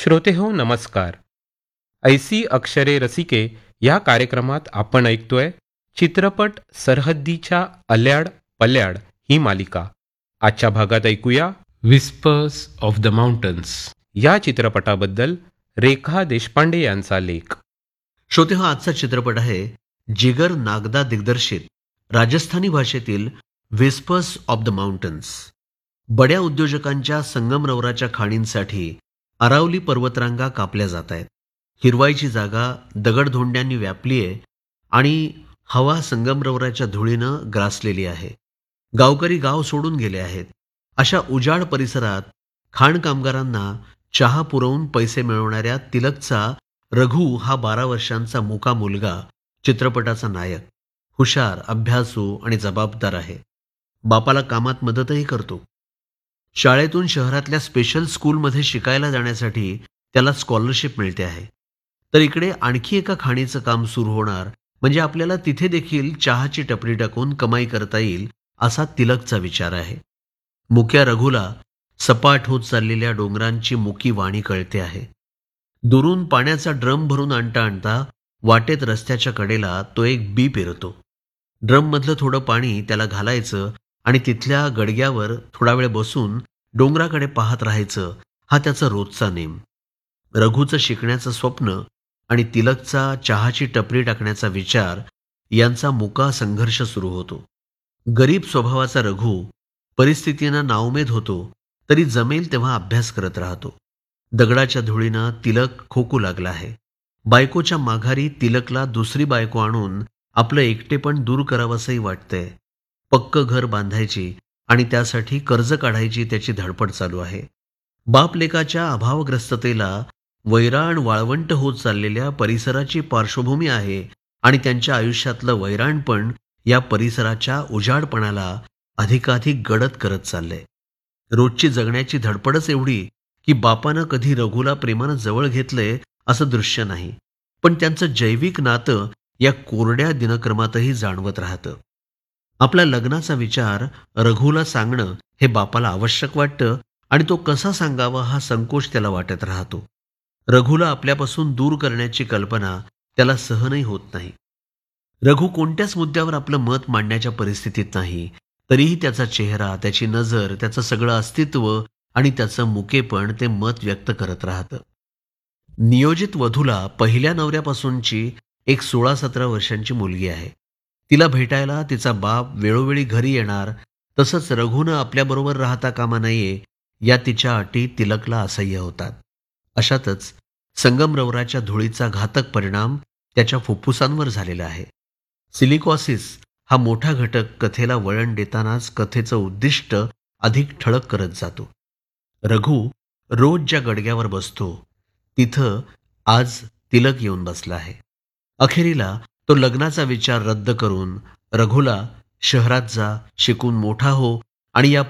श्रोते हो नमस्कार. ऐसी अक्षरे रसिके या कार्यक्रमात आपण ऐकतोय चित्रपट सरहद्दीच्या अल्याड पल्याड ही मालिका. आजच्या भागात ऐकूया विस्पर्स ऑफ द माउंटन्स या चित्रपटाबद्दल रेखा देशपांडे यांचा लेख. श्रोते हा आजचा चित्रपट आहे जिगर नागदा दिग्दर्शित राजस्थानी भाषेतील व्हिस्पर्स ऑफ द माउंटन्स. बड्या उद्योजकांच्या संगमरवराच्या खाणींसाठी अरावली पर्वतरांगा कापल्या जात आहेत. हिरवाईची जागा दगडधोंड्यांनी व्यापली आहे आणि हवा संगमरवराच्या धुळीनं ग्रासलेली आहे. गावकरी गाव सोडून गेले आहेत. अशा उजाड परिसरात खाण कामगारांना चहा पुरवून पैसे मिळवणाऱ्या तिलकचा रघु हा 12 वर्षांचा मुका मुलगा चित्रपटाचा नायक. हुशार, अभ्यासू आणि जबाबदार आहे. बापाला कामात मदतही करतो. शाळेतून शहरातल्या स्पेशल स्कूलमध्ये शिकायला जाण्यासाठी त्याला स्कॉलरशिप मिळते आहे. तर इकडे आणखी एका खाणीचं काम सुरू होणार म्हणजे आपल्याला तिथे देखील चहाची टपरी टाकून कमाई करता येईल असा तिलकचा विचार आहे. मुक्या रघुला सपाट होत चाललेल्या डोंगरांची मुकी वाणी कळते आहे. दुरून पाण्याचा ड्रम भरून आणता आणता वाटेत रस्त्याच्या कडेला तो एक बी पेरतो. ड्रममधलं थोडं पाणी त्याला घालायचं आणि तिथल्या गडग्यावर थोडा वेळ बसून डोंगराकडे पाहत राहायचं हा त्याचा रोजचा नेम. रघुचं शिकण्याचं स्वप्न आणि तिलकचा चहाची टपरी टाकण्याचा विचार यांचा मुका संघर्ष सुरू होतो. गरीब स्वभावाचा रघु परिस्थितीनं नाउमेद होतो तरी जमेल तेव्हा अभ्यास करत राहतो. दगडाच्या धुळीनं तिलक खोकू लागला आहे. बायकोच्या माघारी तिलकला दुसरी बायको आणून आपलं एकटेपण दूर करावंसंही वाटतंय. पक्क घर बांधायची आणि त्यासाठी कर्ज काढायची त्याची धडपड चालू आहे. बापलेकाच्या अभावग्रस्ततेला वैराण वाळवंट होत चाललेल्या परिसराची पार्श्वभूमी आहे आणि त्यांच्या आयुष्यातलं वैराणपण या परिसराच्या उजाडपणाला अधिकाधिक गडद करत चाललंय. रोजची जगण्याची धडपडच एवढी की बापानं कधी रघुला प्रेमानं जवळ घेतलंय असं दृश्य नाही, पण त्यांचं जैविक नातं या कोरड्या दिनक्रमातही जाणवत राहतं. आपल्या लग्नाचा विचार रघुला सांगणं हे बापाला आवश्यक वाटतं आणि तो कसा सांगावा हा संकोच त्याला वाटत राहतो. रघुला आपल्यापासून दूर करण्याची कल्पना त्याला सहनही होत नाही. रघु कोणत्याच मुद्द्यावर आपलं मत मांडण्याच्या परिस्थितीत नाही, तरीही त्याचा चेहरा, त्याची नजर, त्याचं सगळं अस्तित्व आणि त्याचं मुकेपण ते मत व्यक्त करत राहतं. नियोजित वधूला पहिल्या नवऱ्यापासूनची एक 16-17 वर्षांची मुलगी आहे. तिला भेटायला तिचा बाप वेळोवेळी घरी येणार, तसंच रघुनं आपल्याबरोबर राहता कामा नये या तिच्या अटी तिलकला असह्य होतात. अशातच संगमरवराच्या धुळीचा घातक परिणाम त्याच्या फुफ्फुसांवर झालेला आहे. सिलिकॉसिस हा मोठा घटक कथेला वळण देतानाच कथेचं उद्दिष्ट अधिक ठळक करत जातो. रघु रोज ज्या गडग्यावर बसतो तिथं आज तिलक येऊन बसला आहे. अखेरीला तो लग्नाचा विचार रद्द करून रघुला शहरात जा, शिकून मोठा हो आणि या